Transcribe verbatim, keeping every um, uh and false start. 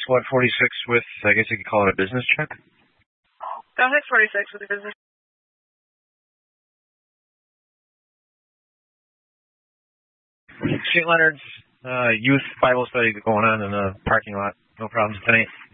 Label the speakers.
Speaker 1: SWAT forty-six with, I guess you could call it a business check?
Speaker 2: Down six forty-six with a business.
Speaker 1: Saint Leonard's uh, Youth Bible Study going on in the parking lot. No problems tonight.